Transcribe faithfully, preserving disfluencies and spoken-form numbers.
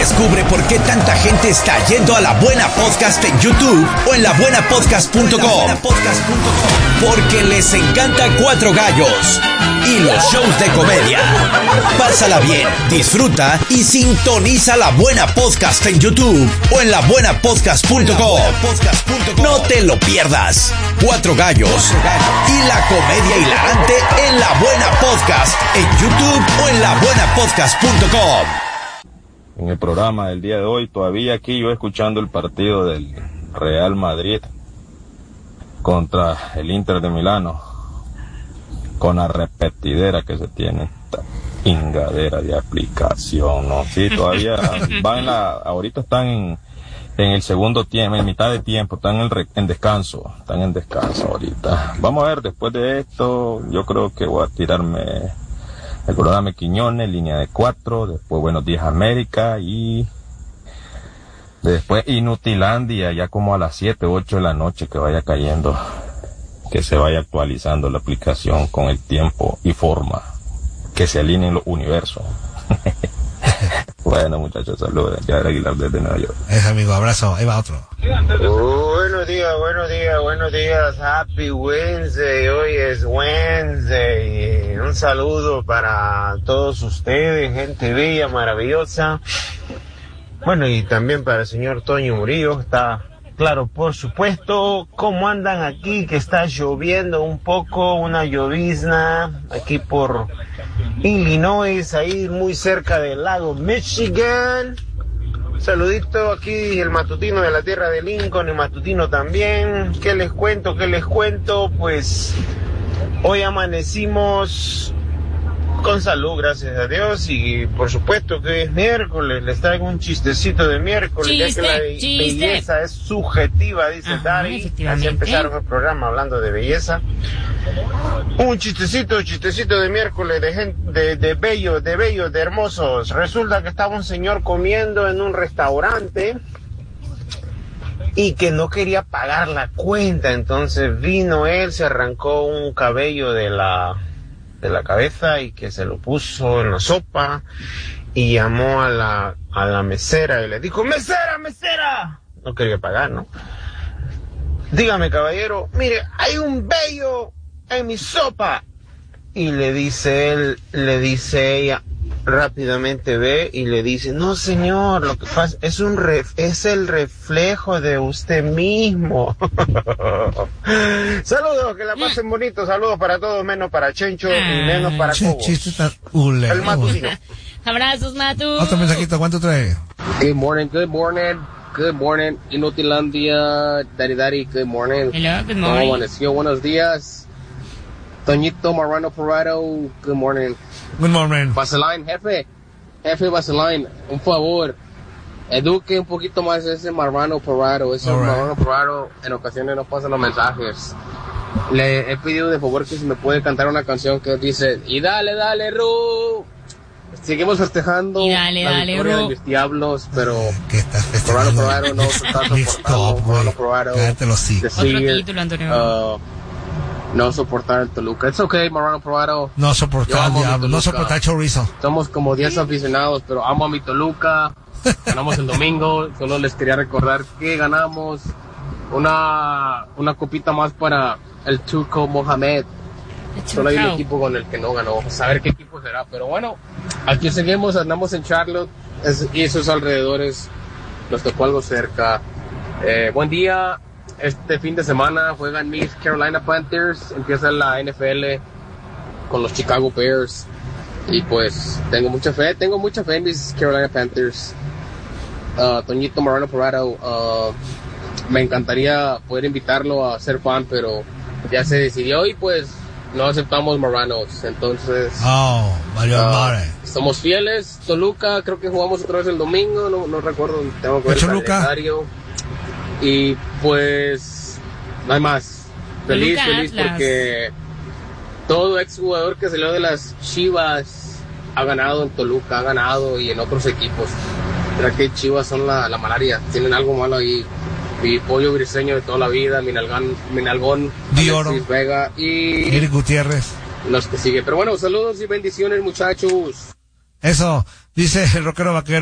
Descubre por qué tanta gente está yendo a La Buena Podcast en YouTube o en la buena podcast punto com. Porque les encanta Cuatro Gallos y los shows de comedia. Pásala bien, disfruta y sintoniza La Buena Podcast en YouTube o en la buena podcast punto com. No te lo pierdas. Cuatro Gallos y la comedia hilarante en La Buena Podcast en YouTube o en la buena podcast punto com. En el programa del día de hoy, todavía aquí yo escuchando el partido del Real Madrid contra el Inter de Milano, con la repetidera que se tiene, esta ingadera de aplicación, ¿no? Sí, todavía van en la, ahorita están en, en el segundo tiempo, en mitad de tiempo, están en, re, en descanso, están en descanso ahorita. Vamos a ver, después de esto, yo creo que voy a tirarme el programa de Quiñones, línea de cuatro, después Buenos Días América y después Inutilandia, ya como a las siete, ocho de la noche que vaya cayendo, que se vaya actualizando la aplicación con el tiempo y forma, que se alineen los universos. Bueno, muchachos, saludos. Ya era Aguilar desde Nueva York. Es amigo, abrazo. Ahí va otro. Uh, buenos días, buenos días, buenos días. Happy Wednesday. Hoy es Wednesday. Un saludo para todos ustedes, gente bella, maravillosa. Bueno, y también para el señor Toño Murillo. Está claro, por supuesto. ¿Cómo andan aquí? Que está lloviendo un poco, una llovizna aquí por Illinois, ahí muy cerca del lago Michigan. Saludito aquí, el matutino de la tierra de Lincoln, el matutino también. ¿Qué les cuento? ¿Qué les cuento? Pues hoy amanecimos con salud, gracias a Dios, y por supuesto que es miércoles. Les traigo un chistecito de miércoles, chiste, ya que la chiste. belleza es subjetiva, dice Ajá, Dari. Así empezaron el programa hablando de belleza. Un chistecito, chistecito de miércoles, de gente, de, de bellos, de bellos, de hermosos. Resulta que estaba un señor comiendo en un restaurante y que no quería pagar la cuenta. Entonces vino él, se arrancó un cabello de la de la cabeza y que se lo puso en la sopa y llamó a la a la mesera y le dijo: mesera, mesera. No quería pagar, ¿no? Dígame, caballero, mire, hay un vello en mi sopa. Y le dice él, le dice ella, rápidamente ve y le dice: no, señor, lo que pasa es un ref, es el reflejo de usted mismo. Saludos, que la pasen bonito. Saludos para todos, menos para Chencho y menos para Ch- Cobos. chiste tan ule, El matutino. Abrazos, Matu. Otro mensajito, ¿cuánto trae? Good morning, good morning, good morning, Inutilandia, Daddy Daddy, good morning. Hello, good ¿Cómo morning. amaneció? Buenos días. Toñito Marrano Parado, good morning. Good morning. Vaseline, jefe, jefe Vaseline, un favor, eduque un poquito más ese Marrano Parado, ese All right. Marrano Parado en ocasiones no pasa los mensajes. Le he pedido de favor que si me puede cantar una canción que dice: y dale, dale, Ru. Seguimos festejando Y dale, la dale, victoria Ru. de los diablos, pero ¿Qué estás Marrano festejando? Parado no se está Stop, soportando. güey. Marrano Parado Cállate los sí. Otro decir, título, Antonio. uh, no soportar el Toluca. It's okay, Marrano Parado. No Yo soportar amo mi diablo, no Toluca. soportar chorizo. Somos como diez aficionados, pero amo a mi Toluca. Ganamos el domingo. Solo les quería recordar que ganamos una, una copita más para el Turco Mohamed. Solo hay un equipo con el que no ganó. A ver qué equipo será. Pero bueno, aquí seguimos. Andamos en Charlotte es, y sus alrededores. Nos tocó algo cerca. Eh, buen día. Este fin de semana juegan mis Carolina Panthers. Empieza la N F L con los Chicago Bears. Y pues tengo mucha fe. Tengo mucha fe en mis Carolina Panthers. Uh, Toñito Marrano Parado. Uh, me encantaría poder invitarlo a ser fan, pero ya se decidió y pues no aceptamos Marranos. Entonces Oh, Mario uh, Mare. somos fieles. Toluca, creo que jugamos otra vez el domingo. No, no recuerdo, tengo que ver el Toluca. calendario. Y pues no hay más. Feliz, Toluca, feliz Atlas. porque todo exjugador que salió de las Chivas ha ganado en Toluca, ha ganado y en otros equipos. ¿Será que Chivas son la, la malaria? Tienen algo malo ahí. Mi pollo briseño de toda la vida, Minalgán, Minalgón, Di Oro. Alexis Vega y Eric Gutiérrez. los que siguen. Pero bueno, saludos y bendiciones, muchachos. Eso, dice el rockero vaquero.